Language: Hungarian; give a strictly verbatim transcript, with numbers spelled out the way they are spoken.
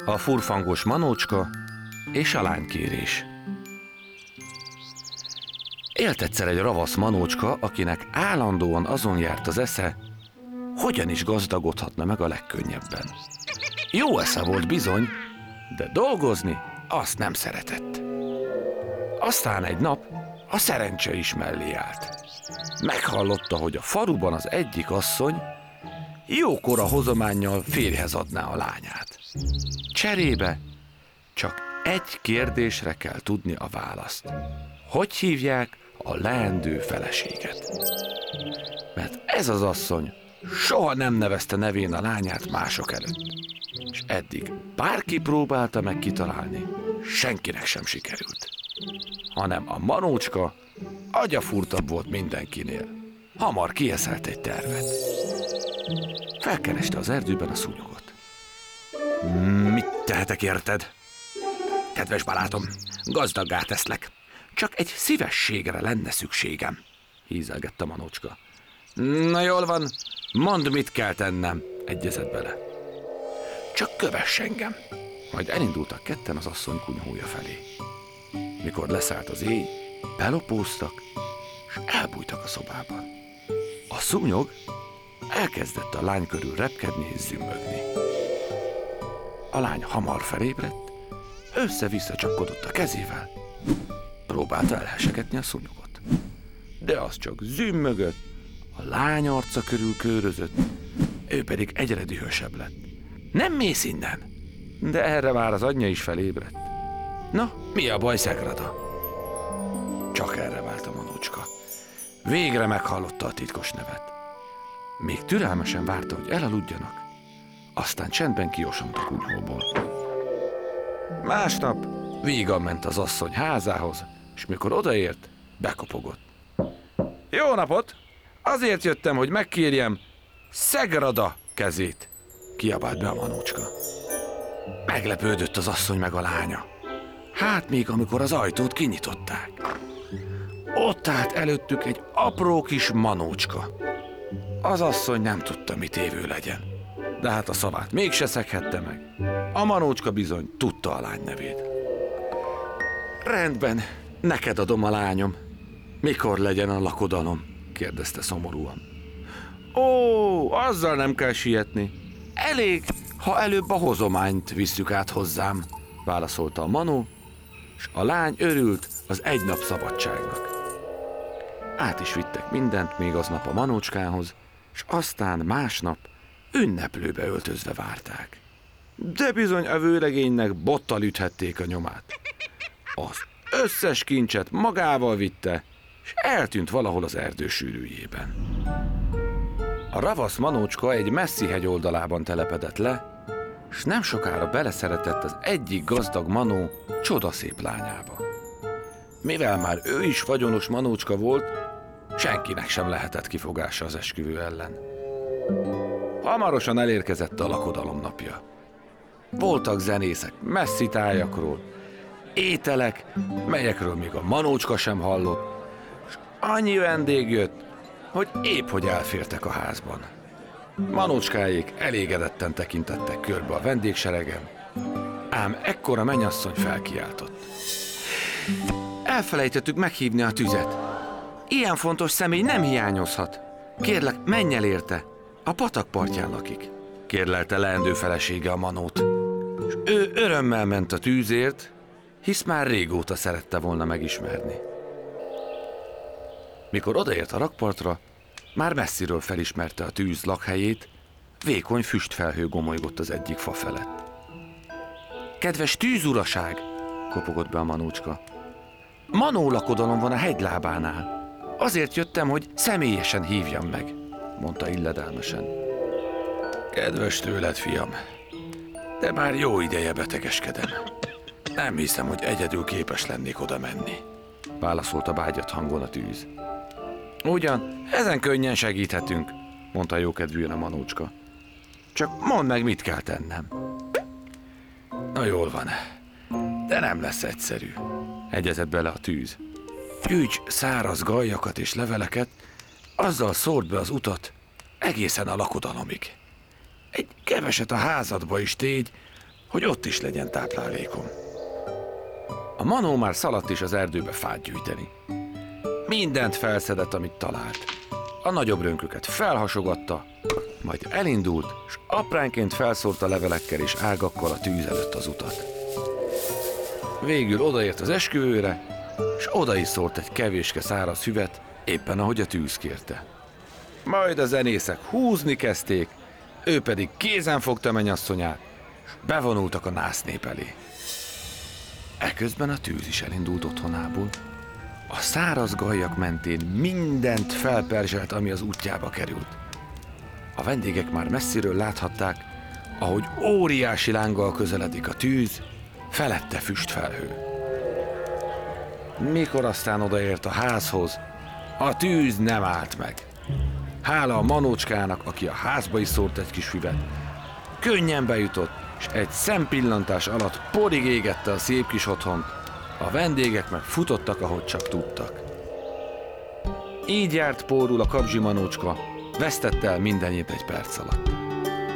A furfangos manócska és a lánykérés. Élt egyszer egy ravasz manócska, akinek állandóan azon járt az esze, hogyan is gazdagodhatna meg a legkönnyebben. Jó esze volt bizony, de dolgozni azt nem szeretett. Aztán egy nap a szerencse is mellé állt. Meghallotta, hogy a faluban az egyik asszony jókora hozománnyal férjhez adná a lányát. Cserébe csak egy kérdésre kell tudni a választ. Hogy hívják a leendő feleséget? Mert ez az asszony soha nem nevezte nevén a lányát mások előtt. És eddig bárki próbálta meg kitalálni, senkinek sem sikerült. Hanem a manócska agyafurtabb volt mindenkinél. Hamar kieszelt egy tervet. Felkereste az erdőben a szúnyogot. Mit tehetek érted? Kedves barátom, gazdaggá teszlek. Csak egy szívességre lenne szükségem, hízelgett a manócska. Na jól van, mondd, mit kell tennem, egyezett bele. Csak kövess engem. Majd elindultak ketten az asszony kunyhója felé. Mikor leszállt az éj, belopóztak, és elbújtak a szobában. A szúnyog elkezdett a lány körül repkedni és zümmögni. A lány hamar felébredt, össze-vissza csapkodott a kezével, próbálta elhessegetni a szúnyogot. De az csak zümmögött, a lány arca körül kőrözött, ő pedig egyre dühösebb lett. Nem mész innen! De erre már az anyja is felébredt. Na, mi a baj, Szegrada? Csak erre vált a manócska. Végre meghallotta a titkos nevet. Még türelmesen várta, hogy elaludjanak, aztán csendben kiosont a kunyhóból. Másnap vígan ment az asszony házához, és mikor odaért, bekopogott. Jó napot! Azért jöttem, hogy megkérjem Szegrada kezét, kiabált be a manócska. Meglepődött az asszony meg a lánya. Hát még amikor az ajtót kinyitották. Ott állt előttük egy apró kis manócska. Az asszony nem tudta, mit évő legyen. De hát a szavát mégse szeghette meg. A manócska bizony tudta a lány nevét. Rendben, neked adom a lányom. Mikor legyen a lakodalom? Kérdezte szomorúan. Ó, azzal nem kell sietni. Elég, ha előbb a hozományt visszük át hozzám, válaszolta a manó, és a lány örült az egy nap szabadságnak. Át is vittek mindent még aznap a manócskához, és aztán másnap ünneplőbe öltözve várták. De bizony a vőlegénynek bottal üthették a nyomát. Az összes kincset magával vitte, és eltűnt valahol az erdő sűrűjében. A ravasz manócska egy messzi hegy oldalában telepedett le, és nem sokára beleszeretett az egyik gazdag manó csodaszép lányába. Mivel már ő is vagyonos manócska volt, senkinek sem lehetett kifogása az esküvő ellen. Hamarosan elérkezett a lakodalom napja. Voltak zenészek messzi tájakról, ételek, melyekről még a manócska sem hallott, és annyi vendég jött, hogy épp hogy elfértek a házban. Manócskáék elégedetten tekintettek körbe a vendégseregen, ám ekkor a mennyasszony felkiáltott. Elfelejtettük meghívni a tüzet. Ilyen fontos személy nem hiányozhat. Kérlek, menj el érte, a patak partján lakik, kérlelte leendő felesége a manót. És ő örömmel ment a tűzért, hisz már régóta szerette volna megismerni. Mikor odaért a rakpartra, már messziről felismerte a tűz lakhelyét, vékony füstfelhő gomolygott az egyik fa felett. Kedves tűzuraság, kopogott be a manócska. Manó lakodalom van a hegylábánál. Azért jöttem, hogy személyesen hívjam meg, mondta illedelmesen. Kedves tőled, fiam, de már jó ideje betegeskedem. Nem hiszem, hogy egyedül képes lennék oda menni, válaszolta bágyat hangon a tűz. Ugyan, ezen könnyen segíthetünk, mondta jókedvűen a manócska. Csak mondd meg, mit kell tennem. Na jól van, de nem lesz egyszerű, egyezett bele a tűz. Gyűjts száraz galjakat és leveleket, azzal szórt be az utat egészen a lakodalomig. Egy keveset a házadba is tégy, hogy ott is legyen táplálékom. A Manó már szaladt is az erdőbe fát gyűjteni. Mindent felszedett, amit talált. A nagyobb rönköket felhasogatta, majd elindult, s apránként felszórta levelekkel és ágakkal a tűz előtt az utat. Végül odaért az esküvőre, s oda is szórt egy kevéske száraz füvet, éppen ahogy a tűz kérte. Majd a zenészek húzni kezdték, ő pedig kézen fogta mennyasszonyát, s bevonultak a násznép elé. Eközben a tűz is elindult otthonából. A száraz gajak mentén mindent felperzselt, ami az útjába került. A vendégek már messziről láthatták, ahogy óriási lánggal közeledik a tűz, felette füstfelhő. Mikor aztán odaért a házhoz, a tűz nem állt meg. Hála a Manócskának, aki a házba is szórt egy kis füvet, könnyen bejutott, és egy szempillantás alatt porig égette a szép kis otthont, a vendégek meg futottak, ahogy csak tudtak. Így járt pórul a Kapzsi Manócska, vesztette el mindenét egy perc alatt.